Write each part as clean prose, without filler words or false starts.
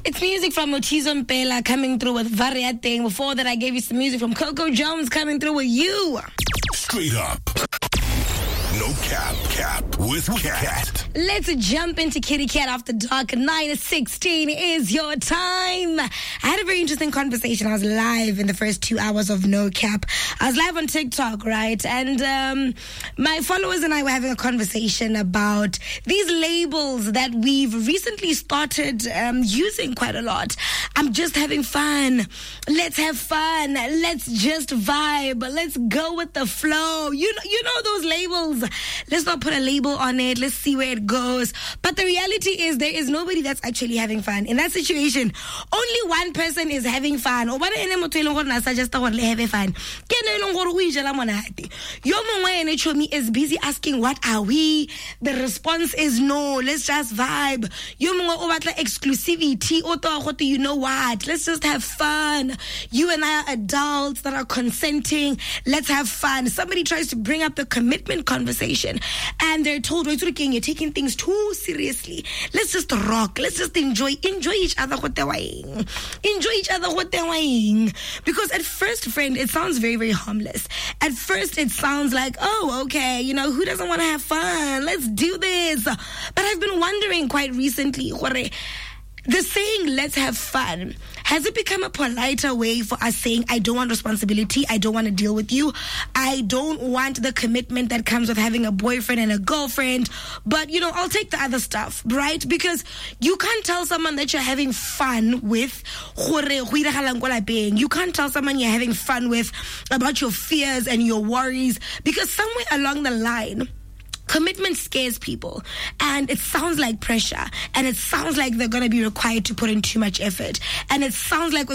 It's music from Motizo Mpela coming through with Variating. Before that, I gave you some music from Coco Jones coming through with You. Straight up. No cap with Cat. Let's jump into Kitty Cat After Dark. 9:16 is your time. I had a very interesting conversation. I was live in the first 2 hours of No Cap. I was live on TikTok, right? And my followers and I were having a conversation about these labels that we've recently started using quite a lot. I'm just having fun. Let's have fun. Let's just vibe. Let's go with the flow. You know those labels. Let's not put a label on it. Let's see where it goes. But the reality is there is nobody that's actually having fun. In that situation, only one person is having fun. Or what suggest have fun. Is busy asking, what are we? The response is no. Let's just vibe. Exclusivity. You know what? Let's just have fun. You and I are adults that are consenting. Let's have fun. Somebody tries to bring up the commitment conversation and they're told, you're taking things too seriously. Let's just rock. Let's just enjoy each other. Enjoy each other. Because at first, friend, it sounds very, very harmless. At first, it sounds like, oh, okay, who doesn't want to have fun? Let's do this. But I've been wondering quite recently, the saying, let's have fun, has it become a politer way for us saying, I don't want responsibility, I don't want to deal with you, I don't want the commitment that comes with having a boyfriend and a girlfriend, but, I'll take the other stuff, right? Because you can't tell someone that you're having fun with, you can't tell someone you're having fun with about your fears and your worries, because somewhere along the line, commitment scares people, and it sounds like pressure, and it sounds like they're going to be required to put in too much effort, and it sounds like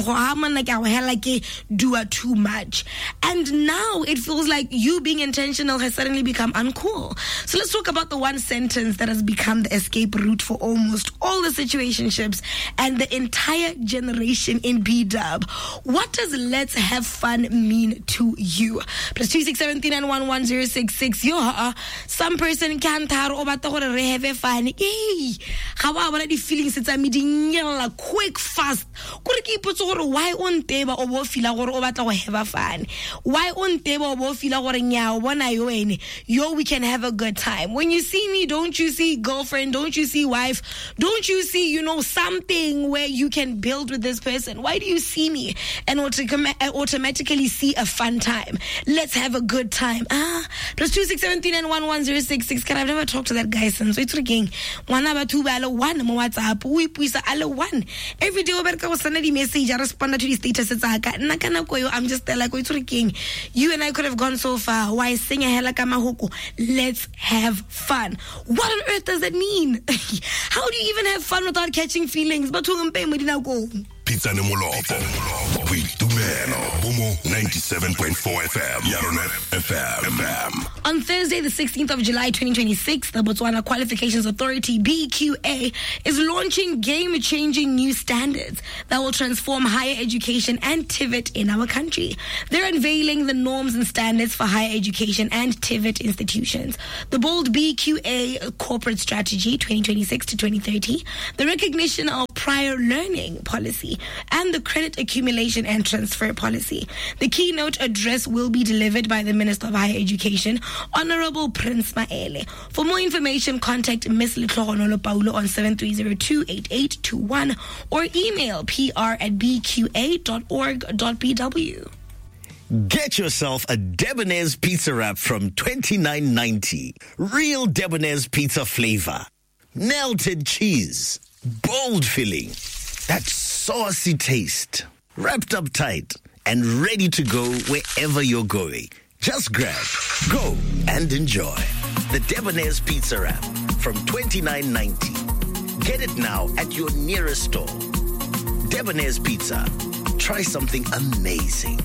do too much. And now it feels like you being intentional has suddenly become uncool. So let's talk about the one sentence that has become the escape route for almost all the situationships and the entire generation in B-Dub. What does let's have fun mean to you? Plus 26739110660. Some person can't have a fun. Hey, how about the feelings? It's a meeting quick, fast. Why on table or feel have fun? Why on table or feel yo, we can have a good time. When you see me, don't you see girlfriend? Don't you see wife? Don't you see, something where you can build with this person? Why do you see me and automatically see a fun time? Let's have a good time. Plus 26739110660. I've never talked to that guy since. It's freaking one WhatsApp. Every day I send a message. I respond to the status. I'm just there like it's freaking. You and I could have gone so far. Why sing a hella kamahoko? Let's have fun. What on earth does that mean? How do you even have fun without catching feelings? But Pizza Nemolopo. We do Bomo 97.4 FM. Yaronet FM. On Thursday, the 16th of July, 2026, the Botswana Qualifications Authority, BQA, is launching game-changing new standards that will transform higher education and TVET in our country. They're unveiling the norms and standards for higher education and TVET institutions. The bold BQA corporate strategy, 2026 to 2030, the recognition of prior learning policy, and the credit accumulation and transfer policy. The keynote address will be delivered by the Minister of Higher Education, Honorable Prince Maele. For more information, contact Ms. Litlohonolo Paulo on 73028821 or email pr@bqa.org.bw. Get yourself a Debonair's pizza wrap from $29.90. Real Debonair's pizza flavor. Melted cheese. Bold filling. That saucy taste. Wrapped up tight and ready to go wherever you're going. Just grab, go, and enjoy. The Debonair's pizza wrap from $29.90. Get it now at your nearest store. Debonair's Pizza. Try something amazing.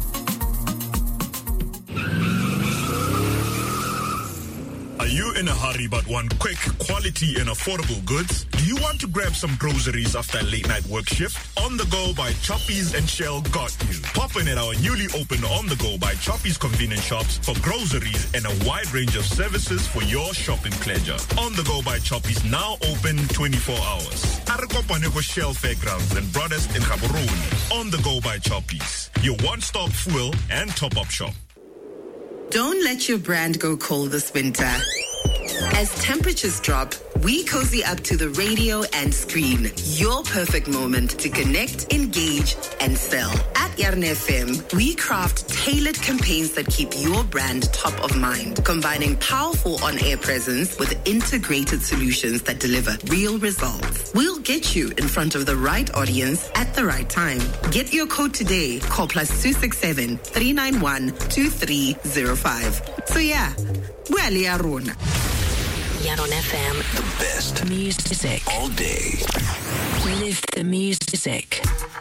Are you in a hurry but want quick, quality, and affordable goods? Do you want to grab some groceries after a late-night work shift? On the Go by Choppies and Shell got you. Pop in at our newly opened On the Go by Choppies convenience shops for groceries and a wide range of services for your shopping pleasure. On the Go by Choppies now open 24 hours. Arikopane ko Shell Fairgrounds and Broadest in Gaborone. On the go by Choppies, your one-stop fuel and top-up shop. Don't let your brand go cold this winter. As temperatures drop, we cozy up to the radio and screen. Your perfect moment to connect, engage, and sell. At Yarn FM, we craft tailored campaigns that keep your brand top of mind, combining powerful on-air presence with integrated solutions that deliver real results. We'll get you in front of the right audience at the right time. Get your code today. Call +267 391 2305. So yeah, well, Yarona. Yaron FM. The best Music. all day. Live the music.